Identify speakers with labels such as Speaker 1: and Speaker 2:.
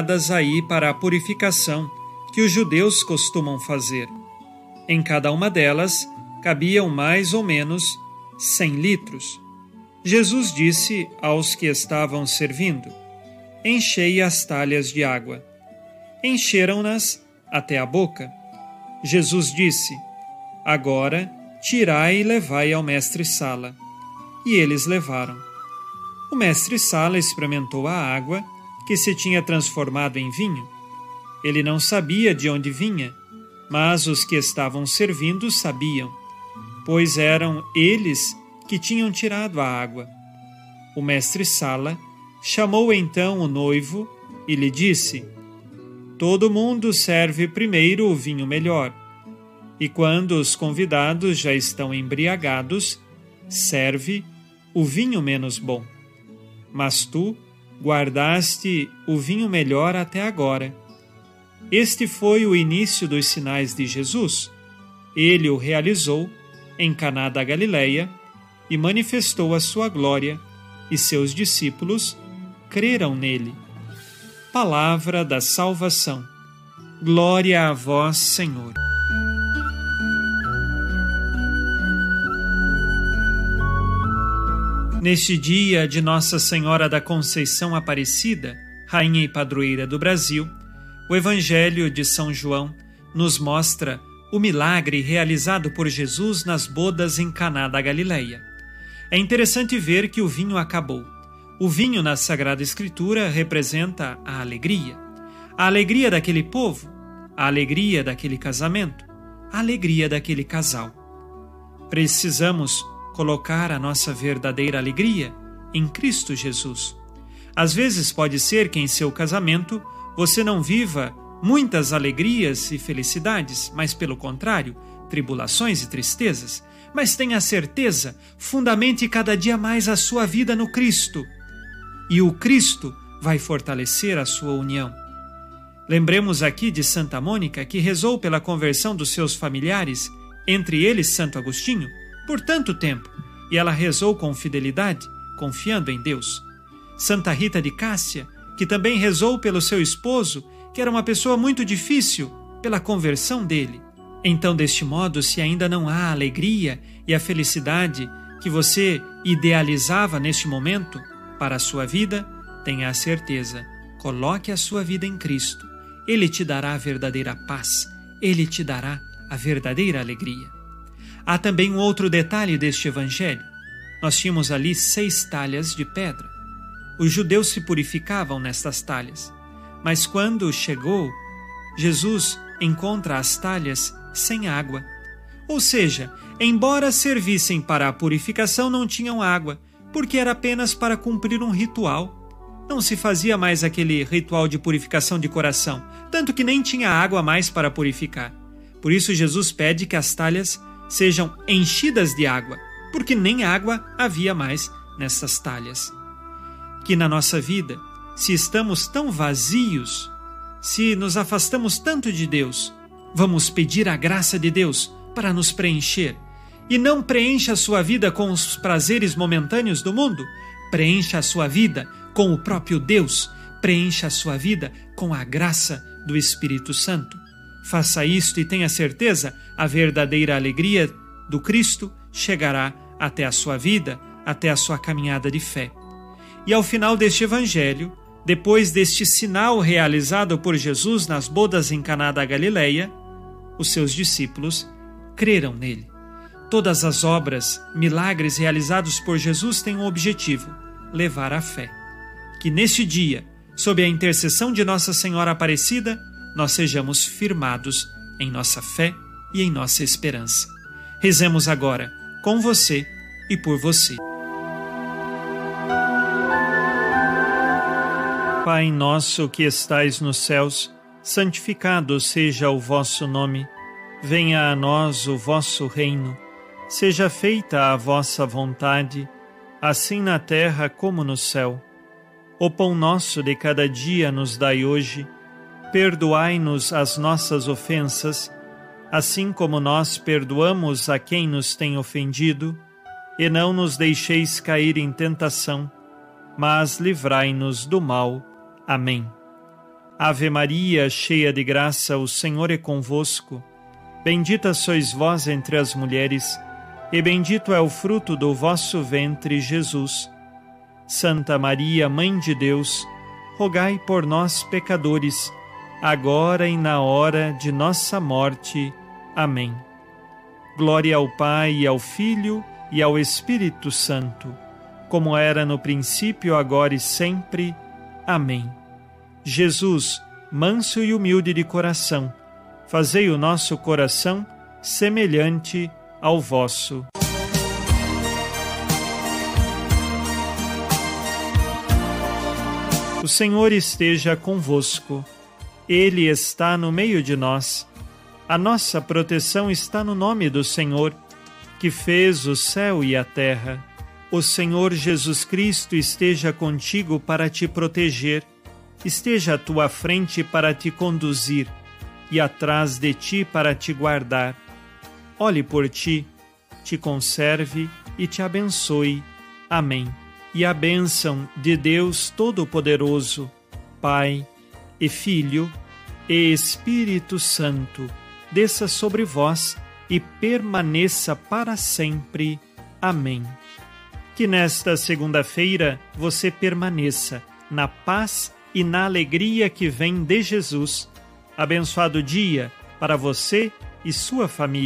Speaker 1: convidadas a ir para a purificação que os judeus costumam fazer. Em cada uma delas cabiam mais ou menos 100 litros. Jesus disse aos que estavam servindo: enchei as talhas de água. Encheram-nas até a boca. Jesus disse: agora tirai e levai ao mestre-sala. E eles levaram. O mestre-sala experimentou a água, que se tinha transformado em vinho. Ele não sabia de onde vinha, mas os que estavam servindo sabiam, pois eram eles que tinham tirado a água. O mestre-sala chamou então o noivo e lhe disse: todo mundo serve primeiro o vinho melhor, e quando os convidados já estão embriagados, serve o vinho menos bom. Mas tu guardaste o vinho melhor até agora. Este foi o início dos sinais de Jesus. Ele o realizou em Caná da Galileia e manifestou a sua glória, e seus discípulos creram nele. Palavra da salvação. Glória a vós, Senhor. Neste dia de Nossa Senhora da Conceição Aparecida, Rainha e Padroeira do Brasil, o Evangelho de São João nos mostra o milagre realizado por Jesus nas bodas em Caná da Galileia. É interessante ver que o vinho acabou. O vinho na Sagrada Escritura representa a alegria daquele povo, a alegria daquele casamento, a alegria daquele casal. Precisamos colocar a nossa verdadeira alegria em Cristo Jesus. Às vezes pode ser que em seu casamento você não viva muitas alegrias e felicidades, mas pelo contrário, tribulações e tristezas. Mas tenha certeza, fundamente cada dia mais a sua vida no Cristo. E o Cristo vai fortalecer a sua união. Lembremos aqui de Santa Mônica, que rezou pela conversão dos seus familiares, entre eles Santo Agostinho, por tanto tempo, e ela rezou com fidelidade, confiando em Deus. Santa Rita de Cássia, que também rezou pelo seu esposo, que era uma pessoa muito difícil, pela conversão dele. Então, deste modo, se ainda não há a alegria e a felicidade que você idealizava neste momento para a sua vida, tenha a certeza, coloque a sua vida em Cristo. Ele te dará a verdadeira paz, Ele te dará a verdadeira alegria. Há também um outro detalhe deste Evangelho. Nós tínhamos ali 6 talhas de pedra. Os judeus se purificavam nestas talhas, mas quando chegou, Jesus encontra as talhas sem água. Ou seja, embora servissem para a purificação, não tinham água, porque era apenas para cumprir um ritual. Não se fazia mais aquele ritual de purificação de coração, tanto que nem tinha água mais para purificar. Por isso Jesus pede que as talhas sejam enchidas de água, porque nem água havia mais nessas talhas. Que na nossa vida, se estamos tão vazios, se nos afastamos tanto de Deus, vamos pedir a graça de Deus para nos preencher. E não preencha a sua vida com os prazeres momentâneos do mundo, preencha a sua vida com o próprio Deus, preencha a sua vida com a graça do Espírito Santo. Faça isto e tenha certeza, a verdadeira alegria do Cristo chegará até a sua vida, até a sua caminhada de fé. E ao final deste Evangelho, depois deste sinal realizado por Jesus nas bodas em Caná da Galileia, os seus discípulos creram nele. Todas as obras, milagres realizados por Jesus têm um objetivo: levar a fé. Que neste dia, sob a intercessão de Nossa Senhora Aparecida, nós sejamos firmados em nossa fé e em nossa esperança. Rezemos agora com você e por você. Pai nosso que estais nos céus, santificado seja o vosso nome. Venha a nós o vosso reino. Seja feita a vossa vontade, assim na terra como no céu. O pão nosso de cada dia nos dai hoje. Perdoai-nos as nossas ofensas, assim como nós perdoamos a quem nos tem ofendido, e não nos deixeis cair em tentação, mas livrai-nos do mal. Amém. Ave Maria, cheia de graça, o Senhor é convosco. Bendita sois vós entre as mulheres, e bendito é o fruto do vosso ventre, Jesus. Santa Maria, Mãe de Deus, rogai por nós, pecadores, agora e na hora de nossa morte. Amém. Glória ao Pai, e ao Filho, e ao Espírito Santo, como era no princípio, agora e sempre. Amém. Jesus, manso e humilde de coração, fazei o nosso coração semelhante ao vosso. O Senhor esteja convosco. Ele está no meio de nós. A nossa proteção está no nome do Senhor, que fez o céu e a terra. O Senhor Jesus Cristo esteja contigo para te proteger, esteja à tua frente para te conduzir e atrás de ti para te guardar. Olhe por ti, te conserve e te abençoe. Amém. E a bênção de Deus Todo-Poderoso, Pai e Filho e Espírito Santo, desça sobre vós e permaneça para sempre. Amém. Que nesta segunda-feira você permaneça na paz e na alegria que vem de Jesus. Abençoado dia para você e sua família.